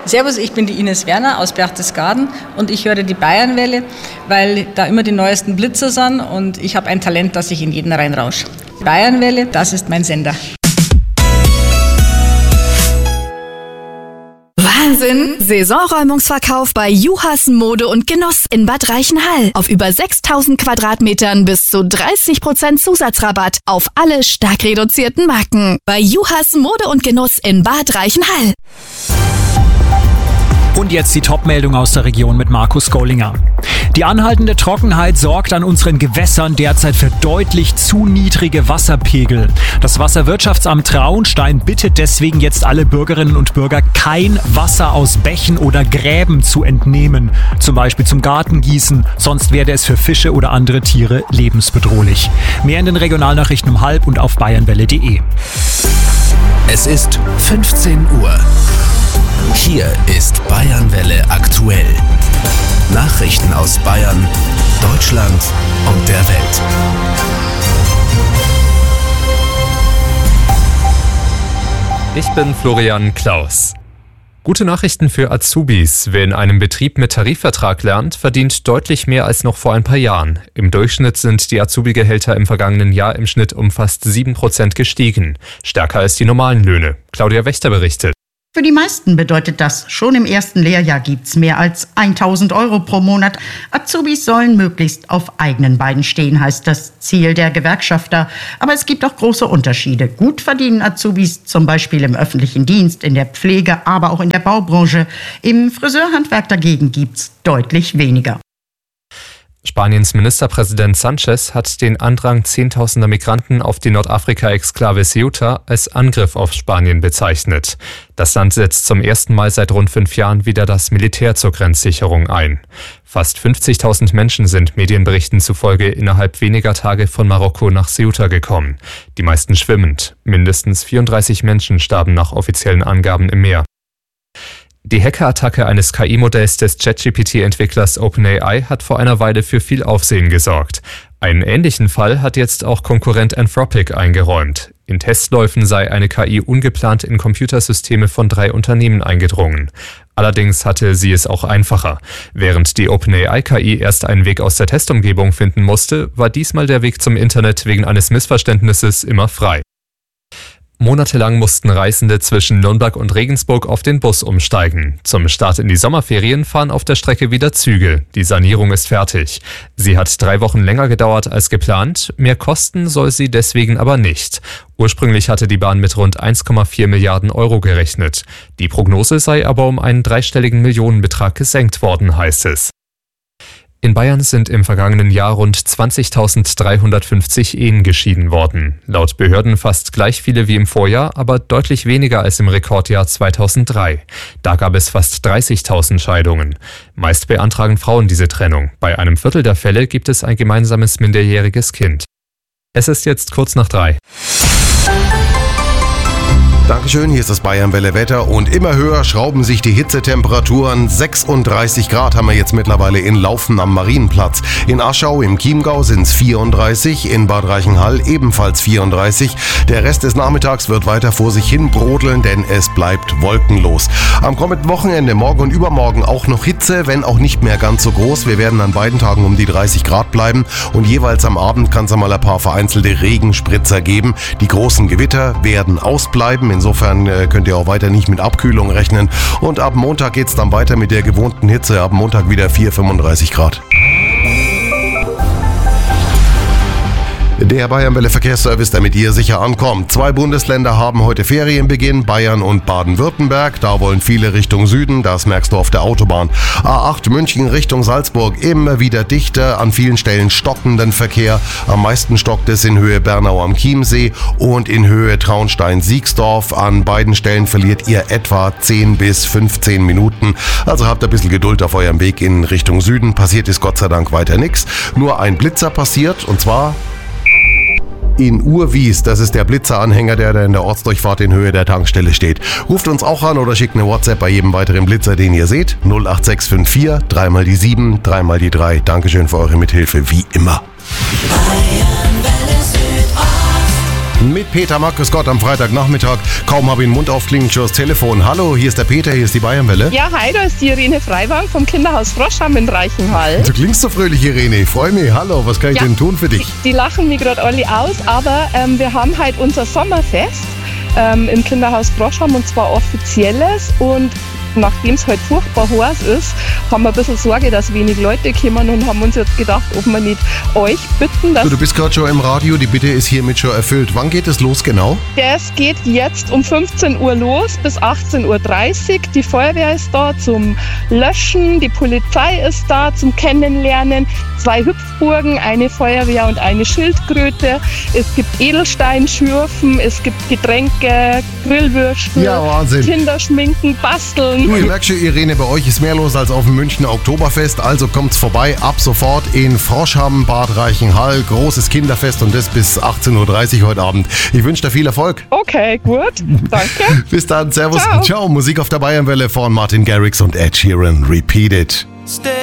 Servus, ich bin die Ines Werner aus Berchtesgaden und ich höre die Bayernwelle, weil da immer die neuesten Blitzer sind und ich habe ein Talent, dass ich in jeden reinrausche. Bayernwelle, das ist mein Sender. Wahnsinn! Saisonräumungsverkauf bei Juhas Mode und Genuss in Bad Reichenhall. Auf über 6.000 Quadratmetern bis zu 30% Zusatzrabatt auf alle stark reduzierten Marken. Bei Juhas Mode und Genuss in Bad Reichenhall. Und jetzt die Top-Meldung aus der Region mit Markus Gollinger. Die anhaltende Trockenheit sorgt an unseren Gewässern derzeit für deutlich zu niedrige Wasserpegel. Das Wasserwirtschaftsamt Traunstein bittet deswegen jetzt alle Bürgerinnen und Bürger, kein Wasser aus Bächen oder Gräben zu entnehmen. Zum Beispiel zum Gartengießen, sonst werde es für Fische oder andere Tiere lebensbedrohlich. Mehr in den Regionalnachrichten um 12:30 und auf bayernwelle.de. Es ist 15 Uhr. Hier ist Bayernwelle aktuell. Nachrichten aus Bayern, Deutschland und der Welt. Ich bin Florian Klaus. Gute Nachrichten für Azubis. Wer in einem Betrieb mit Tarifvertrag lernt, verdient deutlich mehr als noch vor ein paar Jahren. Im Durchschnitt sind die Azubi-Gehälter im vergangenen Jahr im Schnitt um fast 7% gestiegen. Stärker als die normalen Löhne. Claudia Wächter berichtet. Für die meisten bedeutet das, schon im ersten Lehrjahr gibt's mehr als 1.000 € pro Monat. Azubis sollen möglichst auf eigenen Beinen stehen, heißt das Ziel der Gewerkschafter. Aber es gibt auch große Unterschiede. Gut verdienen Azubis zum Beispiel im öffentlichen Dienst, in der Pflege, aber auch in der Baubranche. Im Friseurhandwerk dagegen gibt's deutlich weniger. Spaniens Ministerpräsident Sánchez hat den Andrang zehntausender Migranten auf die Nordafrika-Exklave Ceuta als Angriff auf Spanien bezeichnet. Das Land setzt zum ersten Mal seit rund 5 Jahren wieder das Militär zur Grenzsicherung ein. Fast 50.000 Menschen sind Medienberichten zufolge innerhalb weniger Tage von Marokko nach Ceuta gekommen. Die meisten schwimmend. Mindestens 34 Menschen starben nach offiziellen Angaben im Meer. Die Hackerattacke eines KI-Modells des ChatGPT-Entwicklers OpenAI hat vor einer Weile für viel Aufsehen gesorgt. Einen ähnlichen Fall hat jetzt auch Konkurrent Anthropic eingeräumt. In Testläufen sei eine KI ungeplant in Computersysteme von 3 Unternehmen eingedrungen. Allerdings hatte sie es auch einfacher. Während die OpenAI-KI erst einen Weg aus der Testumgebung finden musste, war diesmal der Weg zum Internet wegen eines Missverständnisses immer frei. Monatelang mussten Reisende zwischen Nürnberg und Regensburg auf den Bus umsteigen. Zum Start in die Sommerferien fahren auf der Strecke wieder Züge. Die Sanierung ist fertig. Sie hat 3 Wochen länger gedauert als geplant. Mehr kosten soll sie deswegen aber nicht. Ursprünglich hatte die Bahn mit rund 1,4 Milliarden € gerechnet. Die Prognose sei aber um einen 3-stelligen Millionenbetrag gesenkt worden, heißt es. In Bayern sind im vergangenen Jahr rund 20.350 Ehen geschieden worden. Laut Behörden fast gleich viele wie im Vorjahr, aber deutlich weniger als im Rekordjahr 2003. Da gab es fast 30.000 Scheidungen. Meist beantragen Frauen diese Trennung. Bei einem Viertel der Fälle gibt es ein gemeinsames minderjähriges Kind. Es ist jetzt kurz nach 3. Dankeschön, hier ist das Bayernwelle Wetter und immer höher schrauben sich die Hitzetemperaturen. 36 Grad haben wir jetzt mittlerweile in Laufen am Marienplatz. In Aschau im Chiemgau sind es 34, in Bad Reichenhall ebenfalls 34. Der Rest des Nachmittags wird weiter vor sich hin brodeln, denn es bleibt wolkenlos. Am kommenden Wochenende, morgen und übermorgen auch noch Hitze, wenn auch nicht mehr ganz so groß. Wir werden an beiden Tagen um die 30 Grad bleiben und jeweils am Abend kann es einmal ein paar vereinzelte Regenspritzer geben. Die großen Gewitter werden ausbleiben. Insofern könnt ihr auch weiter nicht mit Abkühlung rechnen. Und ab Montag geht es dann weiter mit der gewohnten Hitze. Ab Montag wieder 35 Grad. Der Bayernwelle Verkehrsservice, damit ihr sicher ankommt. 2 Bundesländer haben heute Ferienbeginn, Bayern und Baden-Württemberg. Da wollen viele Richtung Süden, das merkst du auf der Autobahn. A8 München Richtung Salzburg, immer wieder dichter, an vielen Stellen stockenden Verkehr. Am meisten stockt es in Höhe Bernau am Chiemsee und in Höhe Traunstein-Siegsdorf. An beiden Stellen verliert ihr etwa 10 bis 15 Minuten. Also habt ein bisschen Geduld auf eurem Weg in Richtung Süden. Passiert ist Gott sei Dank weiter nichts. Nur ein Blitzer passiert und zwar in Urwies. Das ist der Blitzeranhänger, der da in der Ortsdurchfahrt in Höhe der Tankstelle steht. Ruft uns auch an oder schickt eine WhatsApp bei jedem weiteren Blitzer, den ihr seht. 08654 3 mal die 7, 3 mal die 3. Dankeschön für eure Mithilfe, wie immer. mit Peter Markus Gott am Freitagnachmittag. Kaum habe ich den Mund auf, klingelt schon das Telefon. Hallo, hier ist der Peter, hier ist die Bayernwelle. Ja, hi, da ist die Irene Freiwang vom Kinderhaus Froschham in Reichenhall. Du klingst so fröhlich, Irene. Ich freue mich. Hallo, was kann ich denn tun für dich? Die lachen mich gerade alle aus, aber wir haben halt unser Sommerfest im Kinderhaus Froschham und zwar offizielles und nachdem es halt furchtbar heiß ist, haben wir ein bisschen Sorge, dass wenig Leute kommen und haben uns jetzt gedacht, ob wir nicht euch bitten, dass... Du bist gerade schon im Radio, die Bitte ist hiermit schon erfüllt. Wann geht es los genau? Das geht jetzt um 15 Uhr los bis 18.30 Uhr. Die Feuerwehr ist da zum Löschen, die Polizei ist da zum Kennenlernen, 2 Hüpfburgen, eine Feuerwehr und eine Schildkröte. Es gibt Edelsteinschürfen, es gibt Getränke, Grillwürste, Ja, Wahnsinn. Kinderschminken, Basteln. Du, ich merke schon, Irene, bei euch ist mehr los als auf dem Münchner Oktoberfest, also kommt's vorbei, ab sofort in Froschham, Bad Reichenhall, großes Kinderfest und das bis 18.30 Uhr heute Abend. Ich wünsche dir viel Erfolg. Okay, gut, danke. Bis dann, servus, Ciao. ciao. Musik auf der Bayernwelle von Martin Garrix und Ed Sheeran, Repeat It.